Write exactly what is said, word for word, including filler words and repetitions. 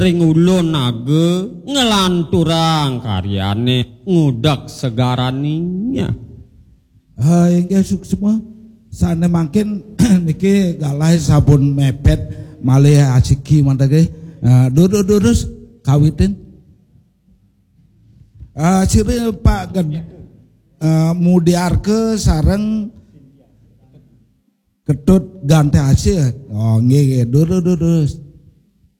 ring ulun nage ngelanturang karyane ngudak segaraninya. Hai gesuk semua sana makin niki galai sabun mepet malih asiki mantage duduk duduk kawitin uh, ciri Pak Ged uh, mudiarke sareng ketut ganti hasil oh nggih duduk duduk